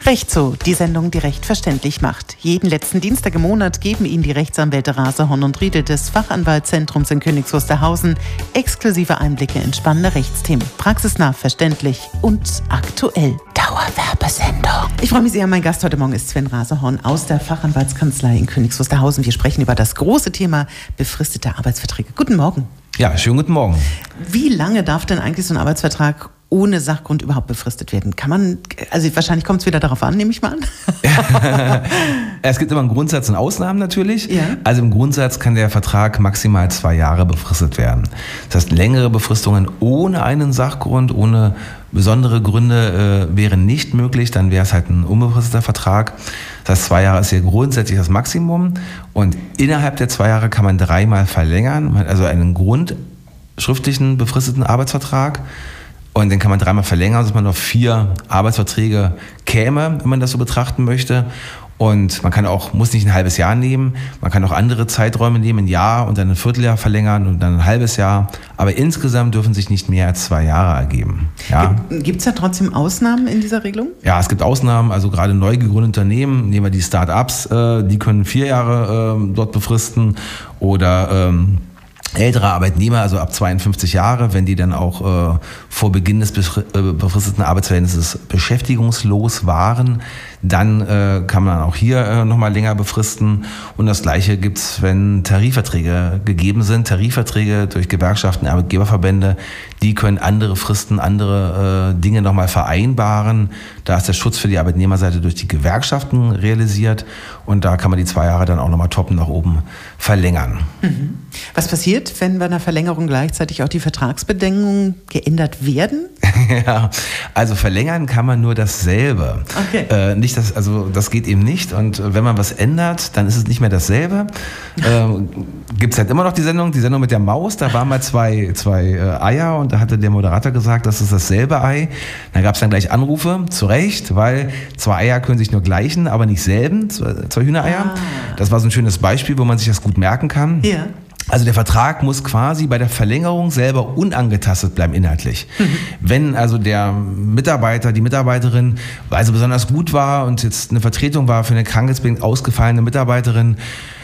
Recht so, die Sendung, die Recht verständlich macht. Jeden letzten Dienstag im Monat geben Ihnen die Rechtsanwälte Rasehorn und Riedel des Fachanwaltszentrums in Königs Wusterhausen exklusive Einblicke in spannende Rechtsthemen. Praxisnah, verständlich und aktuell. Dauerwerbesendung. Ich freue mich sehr, mein Gast heute Morgen ist Sven Rasehorn aus der Fachanwaltskanzlei in Königs Wusterhausen. Wir sprechen über das große Thema befristete Arbeitsverträge. Guten Morgen. Ja, schönen guten Morgen. Wie lange darf denn eigentlich so ein Arbeitsvertrag ohne Sachgrund überhaupt befristet werden? Kann man, also wahrscheinlich kommt es wieder darauf an, nehme ich mal an. Es gibt immer einen Grundsatz und Ausnahmen natürlich. Ja. Also im Grundsatz kann der Vertrag maximal 2 Jahre befristet werden. Das heißt, längere Befristungen ohne einen Sachgrund, ohne besondere Gründe wären nicht möglich. Dann wäre es halt ein unbefristeter Vertrag. Das heißt, 2 Jahre ist hier grundsätzlich das Maximum. Und innerhalb der 2 Jahre kann man 3-mal verlängern. Man hat also einen schriftlichen befristeten Arbeitsvertrag. Und den kann man 3-mal verlängern, sodass man auf 4 Arbeitsverträge käme, wenn man das so betrachten möchte. Und man kann auch, muss nicht ein halbes Jahr nehmen, man kann auch andere Zeiträume nehmen, ein Jahr und dann ein Vierteljahr verlängern und dann ein halbes Jahr. Aber insgesamt dürfen sich nicht mehr als 2 Jahre ergeben. Ja. Gibt es da trotzdem Ausnahmen in dieser Regelung? Ja, es gibt Ausnahmen, also gerade neu gegründete Unternehmen, nehmen wir die Start-ups, die können 4 Jahre dort befristen oder ältere Arbeitnehmer, also ab 52 Jahre, wenn die dann auch vor Beginn des befristeten Arbeitsverhältnisses beschäftigungslos waren, dann kann man auch hier nochmal länger befristen. Und das Gleiche gibt's, wenn Tarifverträge gegeben sind. Tarifverträge durch Gewerkschaften, Arbeitgeberverbände, die können andere Fristen, andere Dinge nochmal vereinbaren. Da ist der Schutz für die Arbeitnehmerseite durch die Gewerkschaften realisiert. Und da kann man die 2 Jahre dann auch nochmal toppen nach oben verlängern. Mhm. Was passiert, wenn bei einer Verlängerung gleichzeitig auch die Vertragsbedingungen geändert werden? Ja, also verlängern kann man nur dasselbe. Okay. Das geht eben nicht. Und wenn man was ändert, dann ist es nicht mehr dasselbe. Gibt es halt immer noch die Sendung mit der Maus. Da waren mal zwei Eier und da hatte der Moderator gesagt, das ist dasselbe Ei. Da gab es dann gleich Anrufe, zu Recht, weil 2 Eier können sich nur gleichen, aber nicht selben, 2 Hühnereier. Das war so ein schönes Beispiel, wo man sich das gut merken kann. Ja. Also der Vertrag muss quasi bei der Verlängerung selber unangetastet bleiben inhaltlich. Wenn also der Mitarbeiter, die Mitarbeiterin, weil sie besonders gut war und jetzt eine Vertretung war für eine krankheitsbedingt ausgefallene Mitarbeiterin,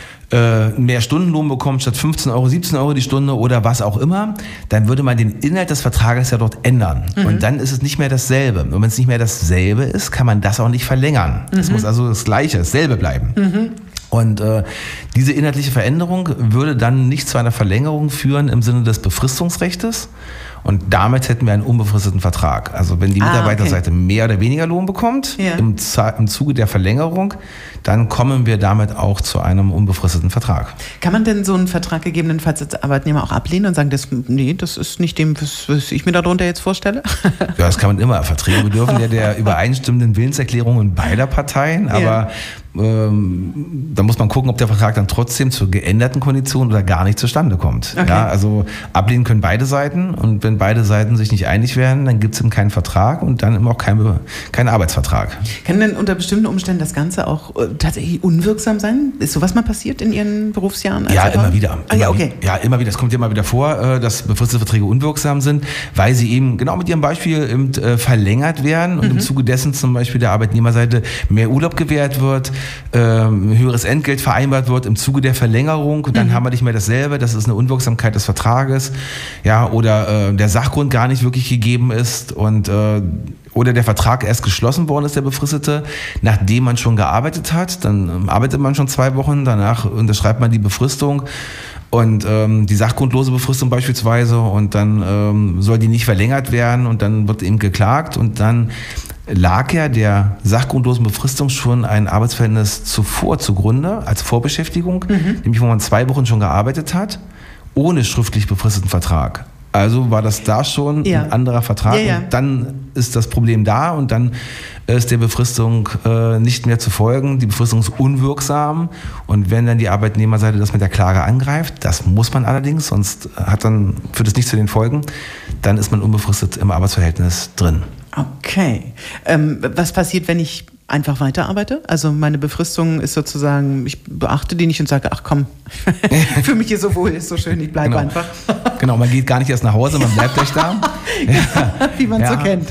mehr Stundenlohn bekommt statt 15 Euro, 17 Euro die Stunde oder was auch immer, dann würde man den Inhalt des Vertrages ja dort ändern. Und dann ist es nicht mehr dasselbe. Und wenn es nicht mehr dasselbe ist, kann man das auch nicht verlängern. Es muss also das Gleiche, dasselbe bleiben. Und diese inhaltliche Veränderung würde dann nicht zu einer Verlängerung führen im Sinne des Befristungsrechtes. Und damit hätten wir einen unbefristeten Vertrag. Also wenn die Mitarbeiterseite mehr oder weniger Lohn bekommt, im Zuge der Verlängerung, dann kommen wir damit auch zu einem unbefristeten Vertrag. Kann man denn so einen Vertrag gegebenenfalls als Arbeitnehmer auch ablehnen und sagen, das ist nicht dem, was ich mir darunter jetzt vorstelle? Ja, das kann man immer. Verträge bedürfen ja der übereinstimmenden Willenserklärungen beider Parteien, aber da muss man gucken, ob der Vertrag dann trotzdem zur geänderten Kondition oder gar nicht zustande kommt. Okay. Ja, also ablehnen können beide Seiten und wenn beide Seiten sich nicht einig werden, dann gibt es eben keinen Vertrag und dann eben auch keinen Arbeitsvertrag. Kann denn unter bestimmten Umständen das Ganze auch tatsächlich unwirksam sein? Ist sowas mal passiert in Ihren Berufsjahren? Ja, immer wieder. Okay. Ja, immer wieder. Es kommt ja immer wieder vor, dass befristete Verträge unwirksam sind, weil sie eben genau mit Ihrem Beispiel eben, verlängert werden und im Zuge dessen zum Beispiel der Arbeitnehmerseite mehr Urlaub gewährt wird, höheres Entgelt vereinbart wird im Zuge der Verlängerung und dann haben wir nicht mehr dasselbe, das ist eine Unwirksamkeit des Vertrages, ja, oder der Sachgrund gar nicht wirklich gegeben ist und oder der Vertrag erst geschlossen worden ist, der befristete, nachdem man schon gearbeitet hat, dann arbeitet man schon 2 Wochen, danach unterschreibt man die Befristung und die sachgrundlose Befristung beispielsweise und dann soll die nicht verlängert werden und dann wird eben geklagt und dann lag ja der sachgrundlosen Befristung schon ein Arbeitsverhältnis zuvor zugrunde, als Vorbeschäftigung, nämlich wo man 2 Wochen schon gearbeitet hat, ohne schriftlich befristeten Vertrag. Also war das da schon ein anderer Vertrag und dann ist das Problem da und dann ist der Befristung nicht mehr zu folgen. Die Befristung ist unwirksam und wenn dann die Arbeitnehmerseite das mit der Klage angreift, das muss man allerdings, sonst führt es nicht zu den Folgen, dann ist man unbefristet im Arbeitsverhältnis drin. Okay. Was passiert, wenn ich einfach weiterarbeite? Also meine Befristung ist sozusagen, ich beachte die nicht und sage, ach komm, für mich ist so wohl, ist so schön, ich bleibe einfach. Genau, man geht gar nicht erst nach Hause, man bleibt gleich da. Wie man so kennt.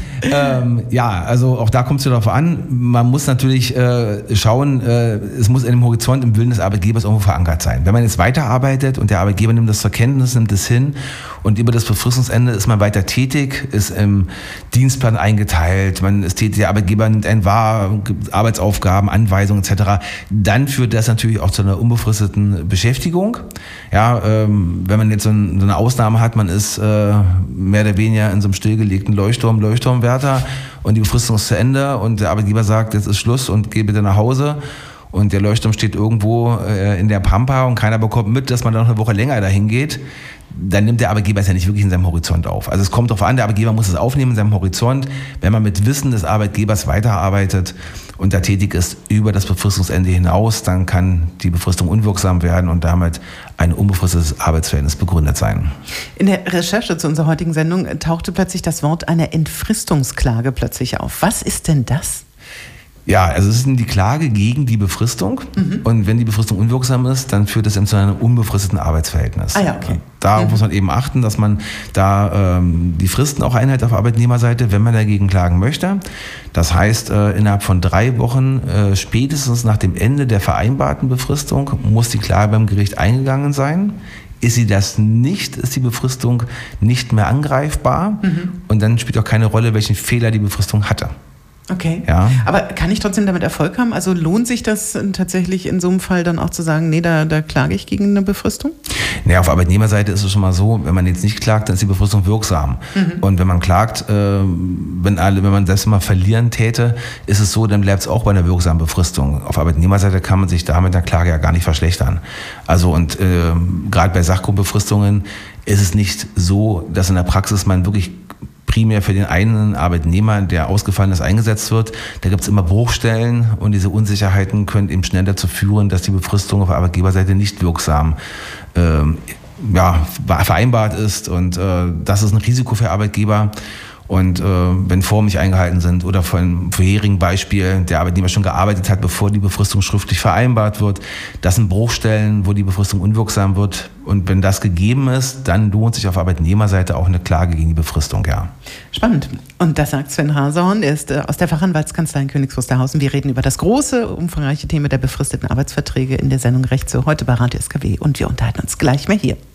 Also auch da kommt es darauf an, man muss natürlich schauen, es muss in dem Horizont im Willen des Arbeitgebers irgendwo verankert sein. Wenn man jetzt weiterarbeitet und der Arbeitgeber nimmt das zur Kenntnis, nimmt es hin und über das Befristungsende ist man weiter tätig, ist im Dienstplan eingeteilt, man ist tätig, der Arbeitgeber nimmt einen wahr, Arbeitsaufgaben, Anweisungen etc., dann führt das natürlich auch zu einer unbefristeten Beschäftigung. Ja, wenn man jetzt so eine Ausnahme hat, man ist mehr oder weniger in so einem stillgelegten Leuchtturmwärter und die Befristung ist zu Ende und der Arbeitgeber sagt, jetzt ist Schluss und geh bitte nach Hause. Und der Leuchtturm steht irgendwo in der Pampa und keiner bekommt mit, dass man dann noch eine Woche länger dahin geht, dann nimmt der Arbeitgeber es ja nicht wirklich in seinem Horizont auf. Also es kommt darauf an, der Arbeitgeber muss es aufnehmen in seinem Horizont. Wenn man mit Wissen des Arbeitgebers weiterarbeitet und da tätig ist über das Befristungsende hinaus, dann kann die Befristung unwirksam werden und damit ein unbefristetes Arbeitsverhältnis begründet sein. In der Recherche zu unserer heutigen Sendung tauchte plötzlich das Wort einer Entfristungsklage plötzlich auf. Was ist denn das? Ja, also es ist die Klage gegen die Befristung und wenn die Befristung unwirksam ist, dann führt es eben zu einem unbefristeten Arbeitsverhältnis. Ah ja, okay. Da muss man eben achten, dass man da die Fristen auch einhält auf Arbeitnehmerseite, wenn man dagegen klagen möchte. Das heißt, innerhalb von 3 Wochen, spätestens nach dem Ende der vereinbarten Befristung, muss die Klage beim Gericht eingegangen sein. Ist sie das nicht, ist die Befristung nicht mehr angreifbar und dann spielt auch keine Rolle, welchen Fehler die Befristung hatte. Okay, ja. Aber kann ich trotzdem damit Erfolg haben? Also lohnt sich das tatsächlich in so einem Fall dann auch zu sagen, nee, da klage ich gegen eine Befristung? Naja, auf Arbeitnehmerseite ist es schon mal so, wenn man jetzt nicht klagt, dann ist die Befristung wirksam. Und wenn man klagt, wenn man das mal verlieren täte, ist es so, dann bleibt es auch bei einer wirksamen Befristung. Auf Arbeitnehmerseite kann man sich da mit der Klage ja gar nicht verschlechtern. Also und gerade bei Sachgrundbefristungen ist es nicht so, dass in der Praxis man wirklich primär für den einen Arbeitnehmer, der ausgefallen ist, eingesetzt wird. Da gibt es immer Bruchstellen und diese Unsicherheiten können eben schnell dazu führen, dass die Befristung auf der Arbeitgeberseite nicht wirksam vereinbart ist und das ist ein Risiko für Arbeitgeber. Und wenn Formen nicht eingehalten sind oder von vorherigen Beispiel der Arbeitnehmer schon gearbeitet hat, bevor die Befristung schriftlich vereinbart wird, das sind Bruchstellen, wo die Befristung unwirksam wird. Und wenn das gegeben ist, dann lohnt sich auf Arbeitnehmerseite auch eine Klage gegen die Befristung, ja. Spannend. Und das sagt Sven Hasehorn, er ist aus der Fachanwaltskanzlei in Königs Wusterhausen. Wir reden über das große, umfangreiche Thema der befristeten Arbeitsverträge in der Sendung Recht so heute bei Radio SKW und wir unterhalten uns gleich mehr hier.